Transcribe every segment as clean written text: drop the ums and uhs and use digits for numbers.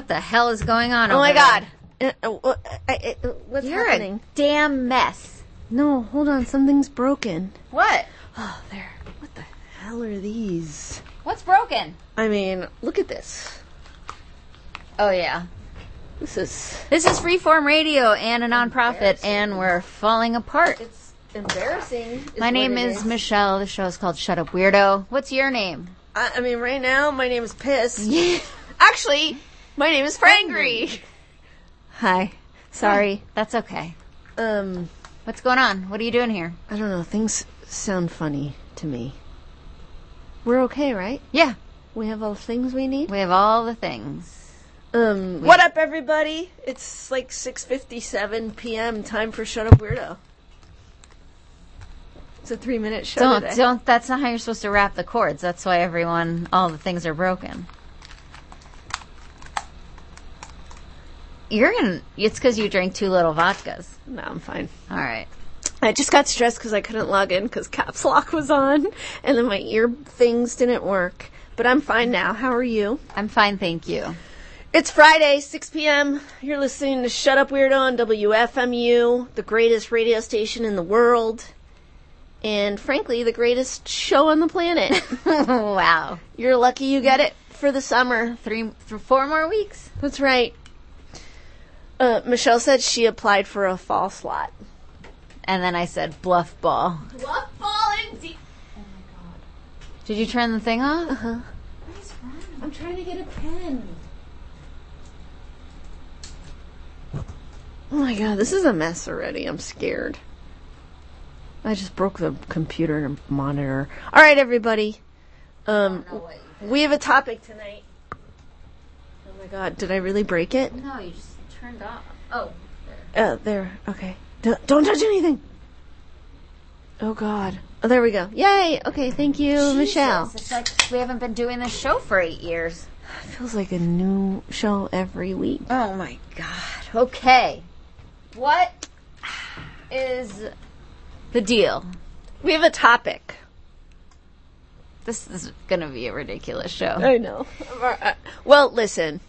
the hell is going on Oh over my there? God. What's You're happening? a damn mess. No, hold on. Something's broken. What? Oh, there. What the hell are these? What's broken? I mean, look at this. Oh, yeah. This is Freeform Radio and a nonprofit, and we're falling apart. it's embarrassing. My name is Michelle. The show is called Shut Up Weirdo. What's your name? I mean, right now, my name is Piss. Actually, my name is Frangry. Hi. Sorry. That's okay. I What's going on? What are you doing here? don't know. Things sound funny to me. We're okay, right? Yeah, We have all the things we need? we have all the things. What up, everybody? It's like 6:57 p.m. Time for Shut Up Weirdo. It's a 3-minute show today. Don't. That's not how you're supposed to wrap the chords. That's why all the things are broken. It's because you drank 2 little vodkas. No, I'm fine. All right. I just got stressed because I couldn't log in because Caps Lock was on, and then my ear things didn't work. But I'm fine now. How are you? I'm fine, thank you. It's Friday, 6 p.m. You're listening to Shut Up Weirdo on WFMU, the greatest radio station in the world, and frankly, the greatest show on the planet. Wow. You're lucky you get it for the summer. 4 more weeks. That's right. Michelle said she applied for a fall slot. And then I said bluff ball. Bluff ball indeed. Oh my God. Did you turn the thing off? Uh-huh. I'm trying to get a pen. Oh my God, this is a mess already. I'm scared. I just broke the computer monitor. All right, everybody. We have a topic tonight. Oh my God, did I really break it? No, you just turned off. Oh. There. Okay. Don't touch anything. Oh God. Oh, there we go. Yay. Okay, thank you, Jesus, Michelle. it's like we haven't been doing this show for 8 years. It feels like a new show every week. Oh my God. Okay. What is the deal? We have a topic. This is going to be a ridiculous show. I know. Well, listen.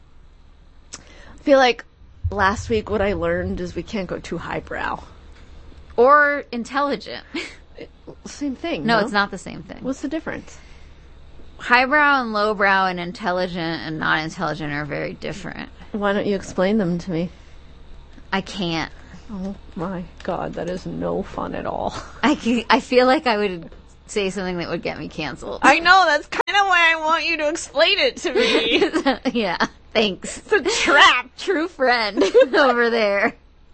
I feel like last week what I learned is we can't go too highbrow. Or intelligent. Same thing. No, it's not the same thing. What's the difference? Highbrow and lowbrow and intelligent and not intelligent are very different. Why don't you explain them to me? I can't. Oh my God, that is no fun at all. I feel like I would say something that would get me canceled. I know, that's kind of why I want you to explain it to me. Yeah, thanks. It's a trap. True friend over there.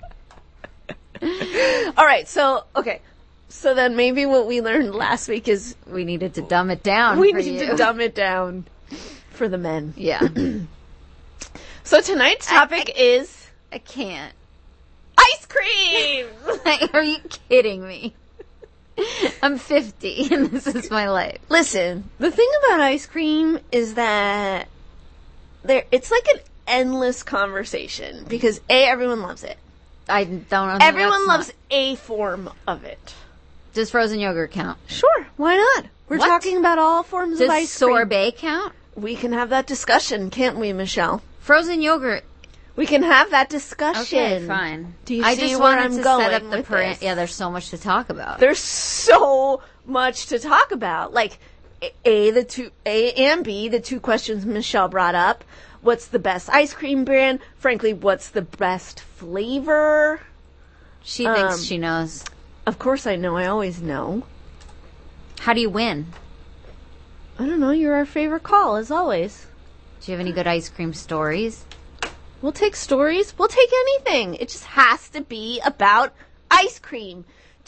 All right, so then maybe what we learned last week is we needed to dumb it down. We need to dumb it down for the men. Yeah. So tonight's topic is I can't. ice cream. Like, are you kidding me? I'm 50 and this is my life. Listen, the thing about ice cream is that it's like an endless conversation because everyone loves it. I don't know. Everyone loves a form of it. Does frozen yogurt count? Sure, why not? We're What? talking about all forms of ice Does cream. sorbet count? We can have that discussion, can't we, Michelle? Frozen yogurt. We can have that discussion. Okay, fine. Do you I see just where wanted I'm to going set up the with this? Yeah, there's so much to talk about. There's so much to talk about. Like A and B, the two questions Michelle brought up. What's the best ice cream brand? Frankly, what's the best flavor? She thinks she knows. Of course I know. I always know. How do you win? I don't know. You're our favorite call, as always. Do you have any good ice cream stories? We'll take stories. We'll take anything. It just has to be about ice cream.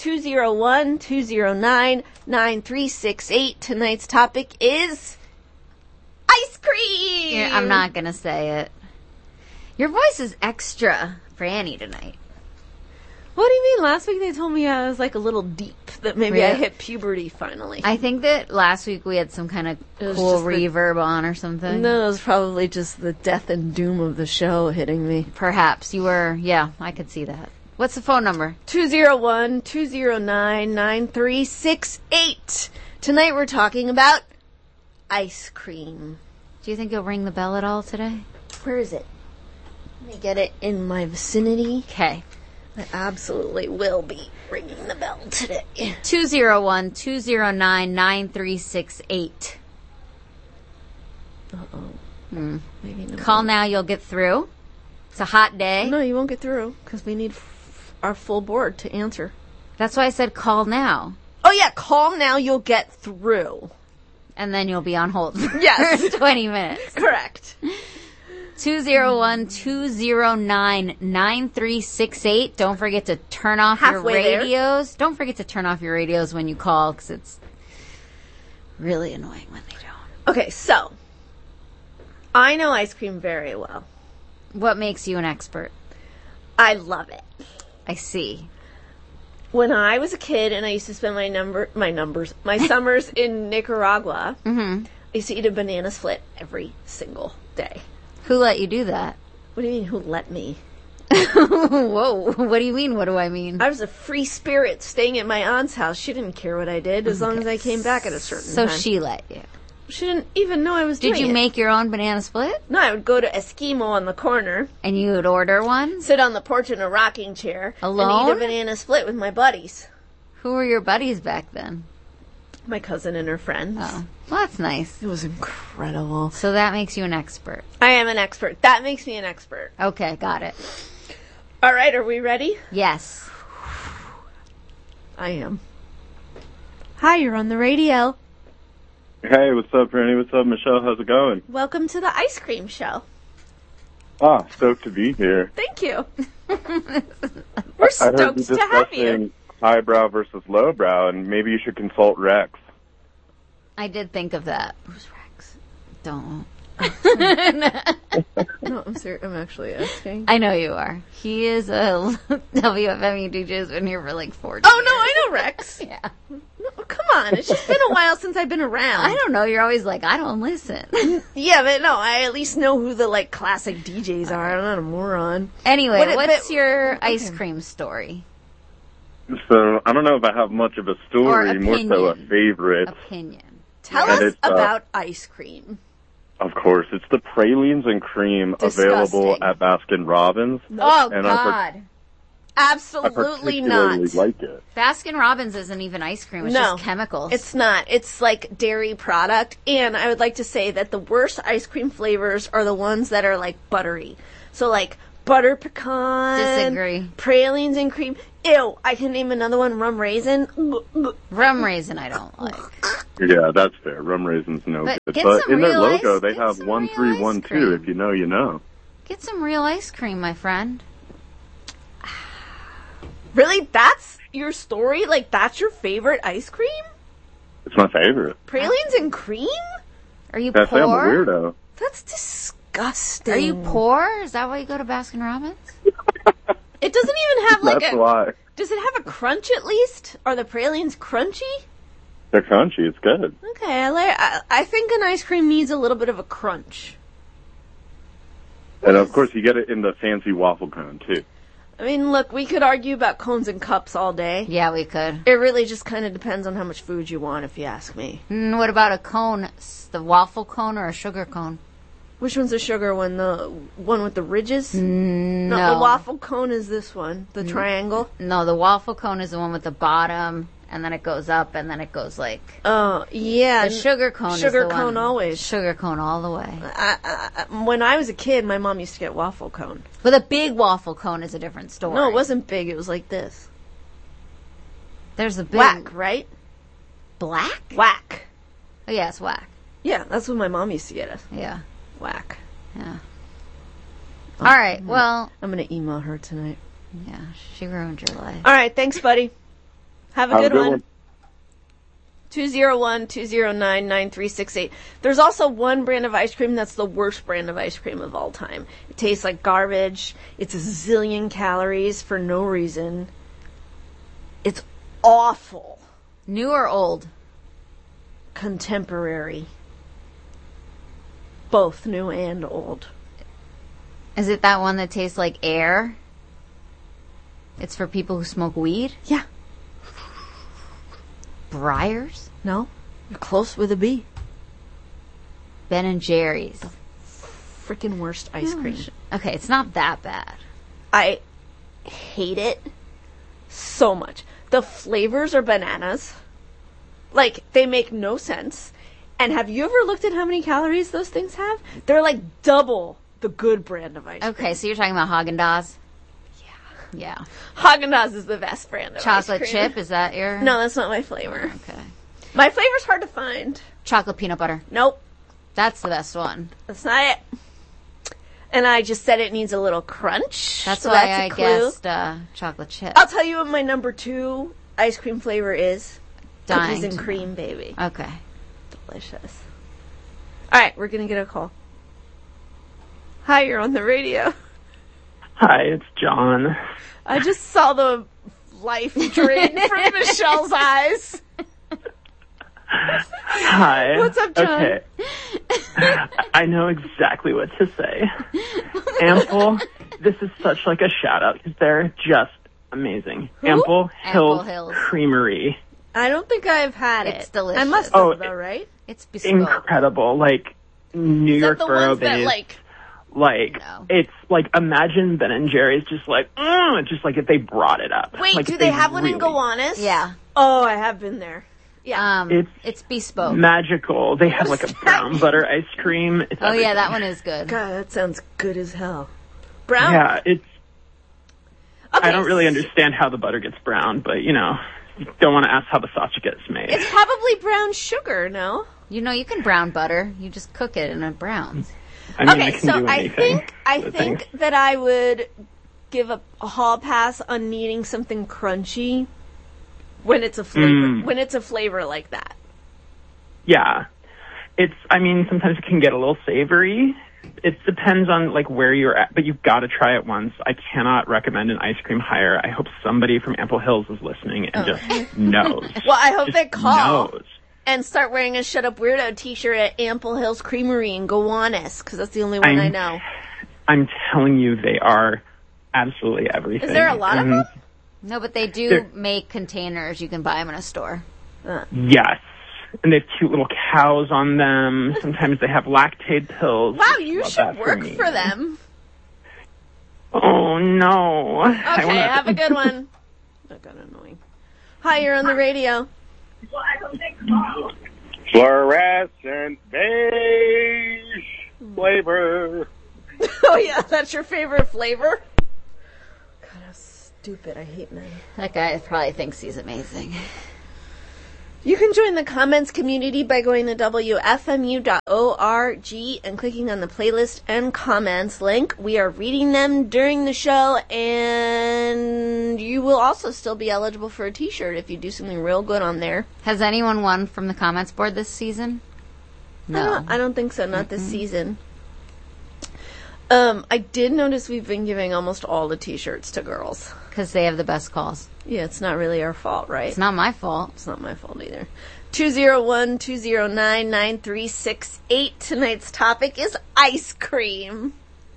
201-209-9368. Tonight's topic is ice cream. Yeah, I'm not going to say it. Your voice is extra Franny tonight. What do you mean? Last week they told me I was like a little deep. That maybe I hit puberty finally. I think that last week we had some kind of cool reverb on or something. No, it was probably just the death and doom of the show hitting me. Perhaps. You were, yeah, I could see that. What's the phone number? 201-209-9368. Tonight we're talking about ice cream. Do you think you'll ring the bell at all today? Where is it? Let me get it in my vicinity. Okay. I absolutely will be ringing the bell today. 201-209-9368. Uh-oh. Maybe no. Call now, you'll get through. It's a hot day. No, you won't get through because we need our full board to answer. That's why I said call now. Oh yeah, call now, you'll get through. And then you'll be on hold for Yes. 20 minutes. Correct. 201-209-9368. Don't forget to turn off Halfway your radios. There. Don't forget to turn off your radios when you call because it's really annoying when they don't. Okay, so I know ice cream very well. What makes you an expert? I love it. I see. When I was a kid and I used to spend my summers in Nicaragua, I used to eat a banana split every single day. Who let you do that? What do you mean, who let me? Whoa, what do you mean, what do I mean? I was a free spirit staying at my aunt's house. She didn't care what I did as long as I came back at a certain time. So she let you. She didn't even know I was doing it. Did you make your own banana split? No, I would go to Eskimo on the corner. And you would order one? Sit on the porch in a rocking chair. Alone? And eat a banana split with my buddies. Who were your buddies back then? My cousin and her friends. Oh, well, that's nice. It was incredible. So that makes you an expert. I am an expert. That makes me an expert. Okay, got it. All right, are we ready? Yes. I am. Hi, you're on the radio. Hey, what's up, Randy? What's up, Michelle? How's it going? Welcome to the ice cream show. Ah, stoked to be here. Thank you. We're I heard stoked you to have you. discussing highbrow versus lowbrow, and maybe you should consult Rex. I did think of that. Who's Rex? Don't. No, I'm serious. I'm actually asking. I know you are. He is a WFMU DJ's been here for like 40 Oh, no, I know Rex. years. Yeah. No, come on. It's just been a while since I've been around. I don't know. You're always like, I don't listen. Yeah, but no, I at least know who the, like, classic DJs are. I'm not a moron. Anyway, what's your ice cream story? So, I don't know if I have much of a story, Or more so a opinion. favorite. Opinion. Tell And us it's, about ice cream. Of course, it's the pralines and cream available Disgusting. at Baskin Robbins. Oh, And God. I Absolutely particularly not. like it. Baskin Robbins isn't even ice cream. It's No. just chemicals. It's not. It's like dairy product. And I would like to say that the worst ice cream flavors are the ones that are like buttery. So like butter pecan. Disagree. Pralines and cream. Ew. I can name another one. Rum raisin. Rum raisin I don't like. Yeah, that's fair. Rum raisins, no But good. get But some in their real logo, ice- they get have some real ice 1312. cream. If you know, you know. Get some real ice cream, my friend. Really? That's your story? Like that's your favorite ice cream? It's my favorite. Pralines and cream? Are you That's I'm a poor? weirdo. That's disgusting. Are you poor? Is that why you go to Baskin Robbins? It doesn't even have like That's a... why. Does it have a crunch at least? Are the pralines crunchy? They're crunchy. It's good. Okay, I think an ice cream needs a little bit of a crunch. And of course, you get it in the fancy waffle cone too. I mean, look, we could argue about cones and cups all day. Yeah, we could. It really just kind of depends on how much food you want, if you ask me. What about a cone? The waffle cone or a sugar cone? Which one's the sugar one? The one with the ridges? No. No, the waffle cone is this one, the triangle. No, the waffle cone is the one with the bottom, and then it goes up, and then it goes like... Oh, yeah. The sugar cone is Sugar the cone one. always. Sugar cone all the way. When I was a kid, my mom used to get waffle cone. But a big waffle cone is a different story. No, it wasn't big. It was like this. There's a big... Whack, right? Black? Whack. Oh, yeah, it's whack. Yeah, that's what my mom used to get us. Yeah. Whack. Yeah. All right, well... I'm going to email her tonight. Yeah, she ruined your life. All right, thanks, buddy. Have a Have a good good one. one. 201-209-9368. There's also one brand of ice cream that's the worst brand of ice cream of all time. It tastes like garbage. It's a zillion calories for no reason. It's awful. New or old? Contemporary. Both new and old. Is it that one that tastes like air? It's for people who smoke weed? Yeah. Briars? No? You're close with a B. Ben and Jerry's. freaking worst ice cream. Okay, it's not that bad. I hate it so much. The flavors are bananas. Like, they make no sense. And have you ever looked at how many calories those things have? They're like double the good brand of ice cream. Okay, so you're talking about Haagen-Dazs? Yeah. Haagen-Dazs is the best brand of Chocolate ice cream. chip, is that your... No, that's not my flavor. Okay. My flavor's hard to find. Chocolate peanut butter. Nope, That's the best one. that's not it. And I just said it needs a little crunch. That's so why that's a I clue. guessed chocolate chip. I'll tell you what my number 2 ice cream flavor is. Dying Cookies and to cream, baby. Okay. Delicious. All right, we're going to get a call. Hi, you're on the radio. Hi, it's John. I just saw the life drain from Michelle's eyes. Hi. What's up, John? Okay. I know exactly what to say. Ample, this is such like a shout out because they're just amazing. Who? Ample Ample Hills Hills. Creamery. I don't think I've had it. It's delicious. I must have, Oh, though, right? It's bespoke. Incredible. Like New Is York that the borough ones that, based. like... No. It's like imagine Ben and Jerry's just like just like if they brought it up. Wait, like, do they have one in really- Gowanus? Yeah. Oh, I have been there. Yeah. It's bespoke. Magical. They have like a brown butter ice cream. It's Oh, yeah, everything. that one is good. God, that sounds good as hell. Brown? Yeah, it's. Okay. I don't really understand how the butter gets brown, but you know, you don't want to ask how the sausage gets made. It's probably brown sugar, no? You know, you can brown butter. You just cook it and it browns. I mean, I Okay, can so do I anything. think that I would give a hall pass on needing something crunchy when it's a flavor like that. Yeah, I mean, sometimes it can get a little savory. It depends on like where you're at, but you've got to try it once. I cannot recommend an ice cream higher. I hope somebody from Ample Hills is listening and just knows. Well, I hope Just they call knows. and start wearing a Shut Up Weirdo t-shirt at Ample Hills Creamery in Gowanus, because that's the only one I know. I'm telling you, they are absolutely everything. Is there a lot of them? No, but they do They're- make containers. You can buy them in a store. Yes. And they have cute little cows on them. Sometimes they have lactate pills. Wow, you Love should that work me. for them. Oh, no. Okay, have a good one. That got annoying. Hi, you're on the radio. Fluorescent beige flavor. Oh, yeah, that's your favorite flavor? God, how stupid. I hate men. That guy probably thinks he's amazing. You can join the comments community by going to WFMU.org and clicking on the playlist and comments link. We are reading them during the show, and you will also still be eligible for a t-shirt if you do something real good on there. Has anyone won from the comments board this season? No. I don't think so. Not this season. I did notice we've been giving almost all the t-shirts to girls. Because they have the best calls. Yeah, it's not really our fault, right? It's not my fault. It's not my fault either. 201-209-9368. Tonight's topic is ice cream.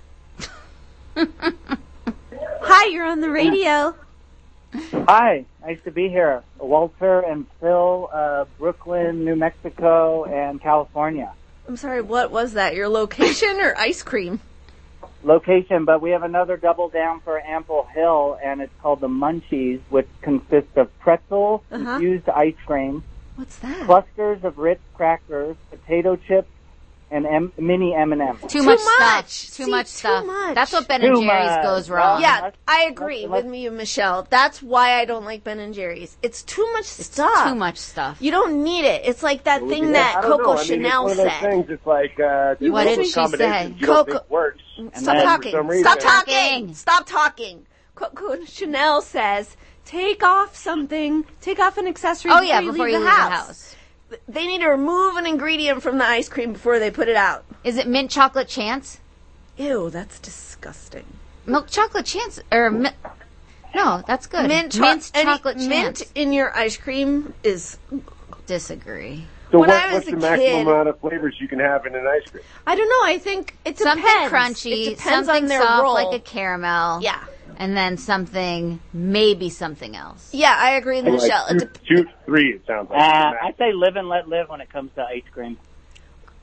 Hi, you're on the radio. Hi, nice to be here. Walter and Phil, Brooklyn, New Mexico, and California. I'm sorry, what was that? Your location or ice cream? Location, but we have another double down for Ample Hill, and it's called the Munchies, which consists of pretzel, infused ice cream, What's that? clusters of Ritz crackers, potato chips, and mini M&Ms. Too much much. stuff. Too See, much too stuff. much. That's what Ben Too and Jerry's much. goes wrong. Yeah, I agree let's- with you, Michelle. That's why I don't like Ben and Jerry's. It's too much stuff. Too much stuff. You don't need it. It's like that thing that I don't Coco know. I mean, Chanel it's one of those said. things. It's like What did she say? You don't Coco- think works. Stop then talking. for some reason- Stop talking. Stop talking. Coco Chanel says, take off something. Take off an accessory Oh, yeah, before you leave the house. They need to remove an ingredient from the ice cream before they put it out. Is it mint chocolate chance? Ew, that's disgusting. Milk chocolate chance? Or no, that's good. Mint chocolate chance. Mint in your ice cream is... Disagree. So When I was what's a the maximum kid- amount of flavors you can have in an ice cream? I don't know. I think it depends. Something crunchy, It depends something on their soft roll. like a caramel. Yeah. And then maybe something else. Yeah, I agree with Michelle. Like two, 3, it sounds like. I say live and let live when it comes to ice cream.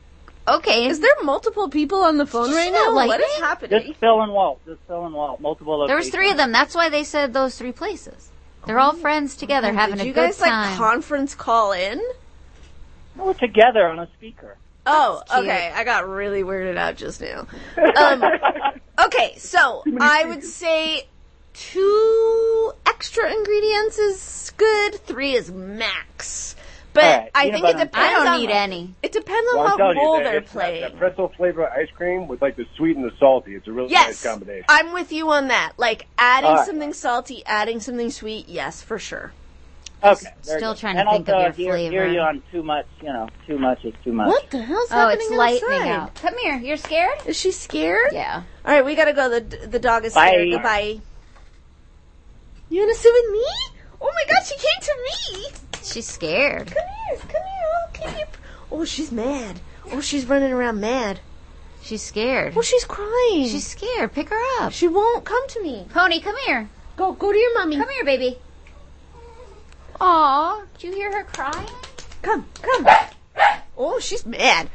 Okay. Is there multiple people on the phone right now? like What is me? happening? Just Phil and Walt. Multiple locations. There was 3 of them. That's why they said those 3 places. They're all friends together, having Did a you good guys time. conference call in? We're together on a speaker. Oh, That's cute. okay. I got really weirded out just now. Okay, so I would say 2 extra ingredients is good. 3 is max. But All right, I peanut think it butter and depends I don't on need any. It depends on Well, I'm what telling role you, they're it's playing. that pretzel flavor ice cream with like the sweet and the salty. It's a really nice Yes, combination. I'm with you on that. Like adding All right. something salty, adding something sweet. Yes, for sure. Okay. Still very good. trying to and think of also your hear flavor. you on too much. Too much is too much. What the hell's Oh, happening it's lightning outside? out. Come here. You're scared? Is she scared? Yeah. All right, we gotta go. The dog is Bye. scared. Goodbye. You wanna sit with me? Oh my God, she came to me. She's scared. Come here. I'll keep you. Oh, she's mad. Oh, she's running around mad. She's scared. Oh, she's crying. She's scared. Pick her up. She won't come to me. Pony, come here. Go to your mommy. Come here, baby. Aw, did you hear her crying? Come. Oh, she's mad.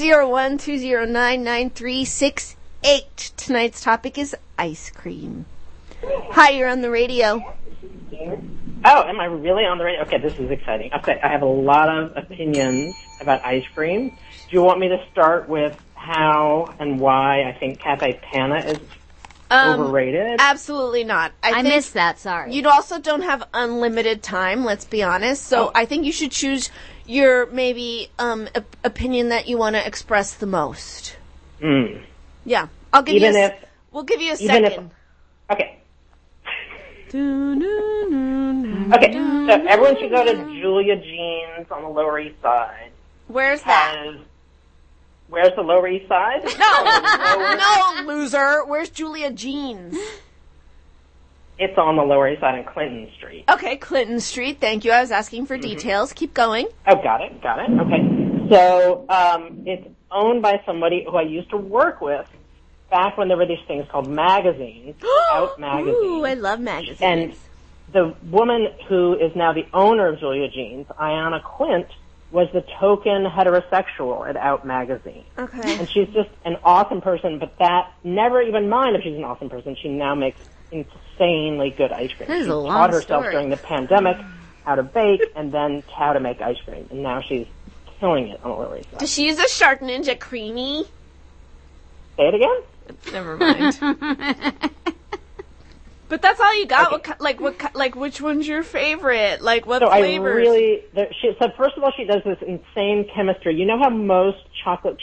201-209-9368. Tonight's topic is ice cream. Hi, you're on the radio. Oh, am I really on the radio? Okay, this is exciting. Okay, I have a lot of opinions about ice cream. Do you want me to start with how and why I think Cafe Pana is overrated? Absolutely not. I think missed that, sorry. You also don't have unlimited time, let's be honest. So I think you should choose your maybe opinion that you want to express the most. Yeah. I'll give we'll give you a second. Okay. Okay, so everyone should go to Julia Jeans on the Lower East Side. Where's that? Where's the Lower East Side? No, loser. Where's Julia Jeans? It's on the Lower East Side on Clinton Street. Okay, Clinton Street. Thank you. I was asking for details. Keep going. Oh, got it. Okay. So, it's owned by somebody who I used to work with back when there were these things called magazines, Out magazines. Ooh, I love magazines. And the woman who is now the owner of Julia Jeans, Ayana Quint, was the token heterosexual at Out magazine. Okay. And she's just an awesome person, but that, never even mind if she's an awesome person, she now makes insanely good ice cream. This is she a long taught herself story. during the pandemic how to bake and then how to make ice cream. And now she's killing it on the Lower East Side. Does she use a Shark Ninja Creamy? Say it again? Never mind. But that's all you got. Okay. Which one's your favorite? Like, what So flavors? so first of all, she does this insane chemistry. You know how most chocolate